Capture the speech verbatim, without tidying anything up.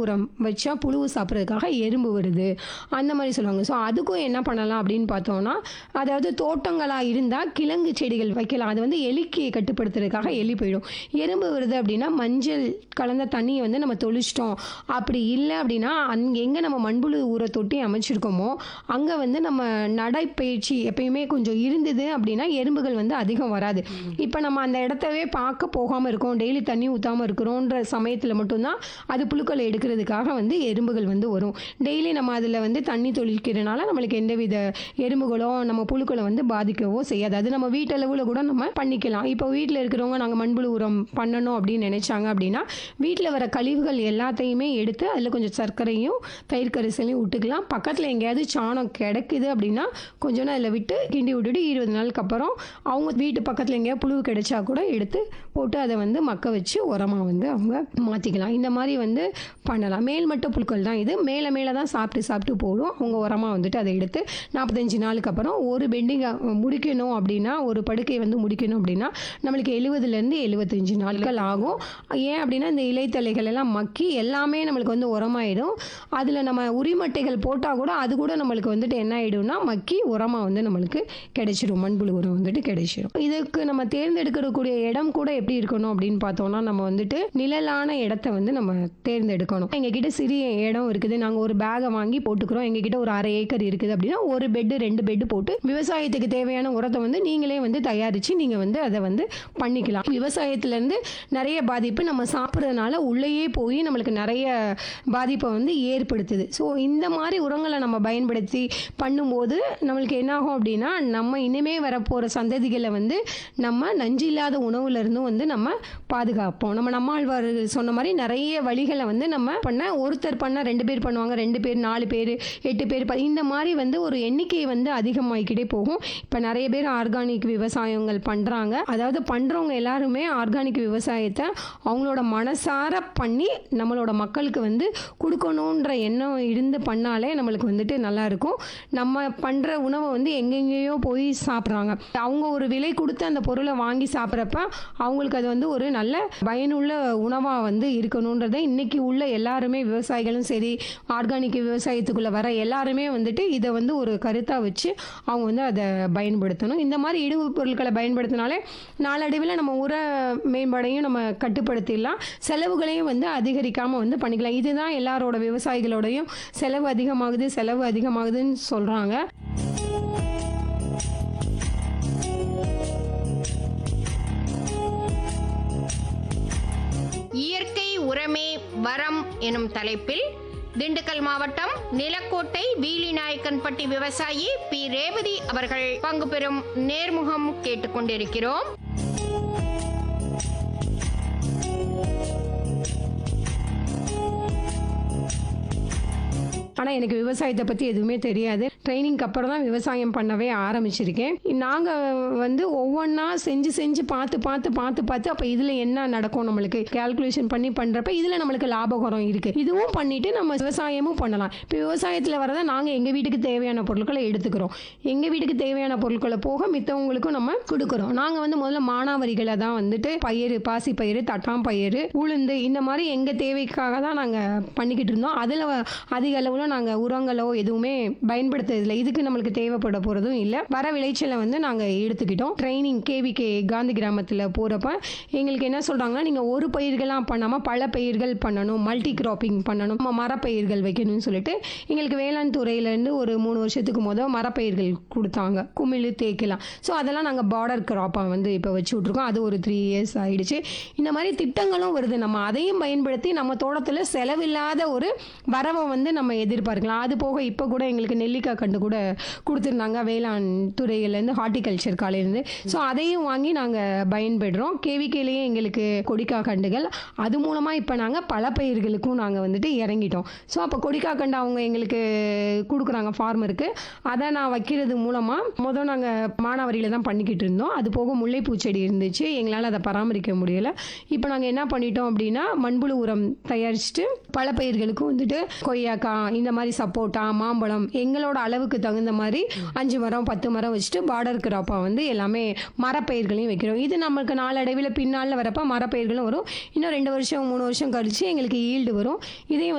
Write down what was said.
உரம் வச்சா புழு சாப்பிட்றதுக்காக எறும்பு வருது அந்த மாதிரி சொல்லுவாங்க. ஸோ அதுக்கும் என்ன பண்ணலாம் அப்படின்னு பார்த்தோம்னா, அதாவது தோட்டங்களாக இருந்தால் கிழங்கு செடிகள் வைக்கலாம். அது வந்து எலிக்கு கட்டுப்படுத்துறதுக்காக எலி போயிடும். எறும்பு வருது அப்படின்னா மஞ்சள் கலந்த தண்ணியை வந்து நம்ம தொளிச்சிட்டோம். அப்படி இல்லை அப்படின்னா அங்கே எங்கே நம்ம மண்புழு ஊற தொட்டி அமைச்சிருக்கோமோ அங்கே வந்து நம்ம நடைப்பயிற்சி எப்பயுமே கொஞ்சம் இருந்தது அப்படின்னா எறும்புகள் வந்து அதிகம் வராது. இப்போ நம்ம அந்த இடத்தவே பார்க்க போகாமல் இருக்கோம், டெய்லி தண்ணி ஊற்றாமல் இருக்கிறோன்ற சமயத்தில் மட்டும்தான் அது புழுக்களை எடுக்கிறதுக்காக வந்து எறும்புகள் வந்து வரும். டெய்லி நம்ம அதில் வந்து தண்ணி தொளிக்கிறனால நம்மளுக்கு எந்தவித எறும்புகளோ நம்ம புழுக்களை வந்து பாதிக்கவோ செய்யாது. அது நம்ம வீட்டளவில் கூட நம்ம பண்ணிக்கலாம். இப்போ வீட்டில் இருக்கிறவங்க நாங்கள் மண்புழு உரம் பண்ணணும் அப்படின்னு நினைச்சாங்க அப்படின்னா வீட்டில் வர கழிவுகள் எல்லாத்தையுமே எடுத்து அதில் கொஞ்சம் சர்க்கரையும் தயிர் கரைசலையும் விட்டுக்கலாம். பக்கத்தில் எங்கேயாவது சாணம் கிடைக்குது அப்படின்னா கொஞ்சம் அதில் விட்டு கிண்டி விட்டுட்டு இருபது நாளுக்கு அப்புறம் அவங்க வீட்டு பக்கத்தில் எங்கேயாவது புழு கிடைச்சா கூட எடுத்து போட்டு அதை வந்து மக்க வச்சு உரமாக வந்து அவங்க மாற்றிக்கலாம். இந்த மாதிரி வந்து பண்ணலாம். மேல்மட்ட புழுக்கள் தான் இது. மேலே மேலே தான் சாப்பிட்டு சாப்பிட்டு போடும். அவங்க உரமாக வந்துட்டு அதை எடுத்து நாற்பத்தஞ்சு நாளுக்கு அப்புறம் ஒரு பெண்டிங் முடிக்கணும் அப்படின்னா ஒரு படுக்கை வந்து முடிக்கணும் அப்படின்னா நம்மளுக்கு எழுபதுலேருந்து எழுபத்தஞ்சு நாட்கள் ஆகும். ஏன் அப்படின்னா இந்த இலைத்தலைகள் எல்லாம் மக்கி எல்லாமே நம்மளுக்கு வந்து உரமாயிடும். அதில் நம்ம உரிமட்டைகள் போட்டால் கூட அது கூட நம்மளுக்கு வந்துட்டு என்ன ஆகிடும்னா மக்கி உரமாக வந்து நம்மளுக்கு கிடைச்சிடும். மண்புழு உரம் வந்துட்டு கிடைச்சிடும். இதுக்கு நம்ம தேர்ந்தெடுக்கக்கூடிய இடம் கூட எப்படி இருக்கணும் அப்படின்னு பார்த்தோம்னா நம்ம வந்துட்டு நிழலான இடத்த வந்து நம்ம தேர்ந்தெடுக்கணும். எங்ககிட்ட சிறிய இடம் இருக்குது, நாங்கள் ஒரு பேகை வாங்கி போட்டுக்கிறோம், எங்ககிட்ட ஒரு அரை ஏக்கர் இருக்குது அப்படின்னா ஒரு பெட்டு ரெண்டு பெட்டு போட்டு விவசாயத்துக்கு தேவையான உரத்தை வந்து நீங்களே வந்து தயாரித்து நீங்கள் வந்து அதை வந்து பண்ணிக்கலாம். விவசாயத்துலேருந்து நிறைய பாதிப்பு நம்ம சாப்பிட்றதுனால உள்ளேயே போய் நம்மளுக்கு நிறைய பாதிப்பை வந்து ஏற்படுத்துது. ஸோ இந்த மாதிரி உரங்களை நம்ம பயன்படுத்தி பண்ணும்போது நம்மளுக்கு என்னாகும் அப்படின்னா நம்ம இனிமே வரப்போகிற சந்ததிகளை வந்து நம்ம நஞ்சு இல்லாத உணவுலேருந்தும் வந்து நம்ம பாதுகாப்போம். நம்ம நம்மாழ்வார் சொன்ன மாதிரி நிறைய வழிகளை வந்து நம்ம பண்ண ஒருத்தர் பண்ண ரெண்டு பேர் பண்ணுவாங்க, ரெண்டு பேர் நாலு பேர் எட்டு பேர் இந்த மாதிரி வந்து ஒரு எண்ணிக்கை வந்து அதிகமாகிக்கிட்டே போகும். இப்போ நிறைய பேர் ஆர்கானிக் விவசாயங்கள் பண்ணுறாங்க. அதாவது பண்ணுறவங்க எல்லாருமே ஆர்கானிக் விவசாயத்தை அவங்களோட மனசார பண்ணி நம்மளோட மக்களுக்கு வந்து கொடுக்கணுன்ற எண்ணம் இருந்து பண்ணாலே நம்மளுக்கு வந்துட்டு நல்லா இருக்கும். நம்ம பண்ணுற உணவை வந்து எங்கெங்கேயோ போய் சாப்பிட்றாங்க. அவங்க ஒரு விலை கொடுத்து அந்த பொருளை வாங்கி சாப்பிட்றப்ப அவங்களுக்கு அது வந்து ஒரு நல்ல பயனுள்ள உணவாக வந்து இருக்கணுன்றதை இன்னைக்கு உள்ள எல்லாருமே விவசாயிகளும் சரி ஆர்கானிக் விவசாயத்துக்குள்ளே வர எல்லாருமே வந்துட்டு இதை வந்து ஒரு கருத்தாக வச்சு அவங்க வந்து அதை பயன்படுத்தணும். இந்த மாதிரி இடுவு பொருட்களை பயன்படுத்தினாலே நாளடைவில் நம்ம உர மேம்பாடையும் நம்ம கட்டுப்படுத்திடலாம், செலவுகளையும் வந்து அதிகரிக்காமல் வந்து பண்ணிக்கலாம். இதுதான் எல்லாரோட விவசாயிகளோடையும் செலவு அதிகமாகுது செலவு அதிகமாகுதுன்னு சொல்கிறாங்க. இயற்கை உரமே வரம் எனும் தலைப்பில் திண்டுக்கல் மாவட்டம் நிலக்கோட்டை வீலிநாயக்கன்பட்டி விவசாயி பி ரேவதி அவர்கள் பங்கு பெறும் நேர்முகம் கேட்டுக்கொண்டிருக்கிறோம். ஆனால் எனக்கு விவசாயத்தை பற்றி எதுவுமே தெரியாது. ட்ரைனிங்க்கு அப்புறம் தான் விவசாயம் பண்ணவே ஆரம்பிச்சிருக்கேன். நாங்கள் வந்து ஒவ்வொன்றா செஞ்சு செஞ்சு பார்த்து பார்த்து பார்த்து பார்த்து அப்போ இதில் என்ன நடக்கும் நம்மளுக்கு கேல்குலேஷன் பண்ணி பண்ணுறப்ப இதில் நம்மளுக்கு லாபகரம் இருக்குது. இதுவும் பண்ணிவிட்டு நம்ம விவசாயமும் பண்ணலாம். இப்போ விவசாயத்தில் வரதை நாங்கள் எங்கள் வீட்டுக்கு தேவையான பொருட்களை எடுத்துக்கிறோம். எங்கள் வீட்டுக்கு தேவையான பொருட்களை போக மித்தவங்களுக்கும் நம்ம கொடுக்குறோம். நாங்கள் வந்து முதல்ல மானாவரிகளை தான் வந்துட்டு பயிர், பாசி பயிர், தட்டாம் பயிர், உளுந்து இந்த மாதிரி எங்கள் தேவைக்காக தான் நாங்கள் பண்ணிக்கிட்டு இருந்தோம். அதில் அதிக அளவில் நாங்கள் உரங்களோ எதுவுமே பயன்படுத்துறதில்லை. இதுக்கு நம்மளுக்கு தேவைப்பட போகிறதும் இல்லை. வர விளைச்சலை வந்து நாங்கள் எடுத்துக்கிட்டோம். ட்ரைனிங் கேவிகே காந்தி கிராமத்தில் போகிறப்ப எங்களுக்கு என்ன சொல்கிறாங்கன்னா நீங்கள் ஒரு பயிர்களாக பண்ணாமல் பல பயிர்கள் பண்ணணும், மல்டி கிராப்பிங் பண்ணணும், நம்ம மரப்பயிர்கள் வைக்கணும்னு சொல்லிட்டு எங்களுக்கு வேளாண் துறையிலேருந்து ஒரு மூணு வருஷத்துக்கு முதல் மரப்பயிர்கள் கொடுத்தாங்க. குமிழ், தேக்கலாம். ஸோ அதெல்லாம் நாங்கள் பார்டர் கிராப்பாக வந்து இப்போ வச்சு விட்ருக்கோம். அது ஒரு த்ரீ இயர்ஸ் ஆகிடுச்சு. இந்த மாதிரி திட்டங்களும் வருது. நம்ம அதையும் பயன்படுத்தி நம்ம தோட்டத்தில் செலவில்லாத ஒரு வரவை வந்து நம்ம எதிர்பார்க்கலாம். அது போக இப்போ கூட எங்களுக்கு நெல்லிக்காய் கண்டு கூட கொடுத்துருந்தாங்க வேளாண் துறையிலேருந்து, ஹார்டிகல்ச்சர் காலேருந்து. ஸோ அதையும் வாங்கி நாங்கள் பயன்படுறோம். கேவிகேலேயே எங்களுக்கு கொடிக்காய் கண்டுகள், அது மூலமாக இப்போ நாங்கள் பல பயிர்களுக்கும் நாங்கள் வந்துட்டு இறங்கிட்டோம். ஸோ அப்போ கொடிக்காய் கண்டு அவங்க எங்களுக்கு கொடுக்குறாங்க ஃபார்மருக்கு. அதை நான் வைக்கிறது மூலமாக முதல் நாங்கள் மானாவரியில் தான் பண்ணிக்கிட்டு இருந்தோம். அது போக முல்லைப்பூ செடி இருந்துச்சு, எங்களால் அதை பராமரிக்க முடியலை. இப்போ நாங்கள் என்ன பண்ணிட்டோம் அப்படின்னா மண்புழு உரம் தயாரிச்சுட்டு பல பயிர்களுக்கும் வந்துட்டு கொய்யாக்காய், இந்த மாதிரி சப்போட்டா, மாம்பழம் எங்களோட அளவுக்கு தகுந்த மாதிரி அஞ்சு மரம் பத்து மரம் வச்சுட்டு பார்டர் கிராப்பா வந்து எல்லாமே மரப்பயிர்களையும் வைக்கிறோம். இது நமக்கு நாளடைவில் பின்னால் வரப்போ மரப்பயிர்களும் வரும். இன்னும் ரெண்டு வருஷம் மூணு வருஷம் கழிச்சு எங்களுக்கு ஈல்டு வரும். இதையும்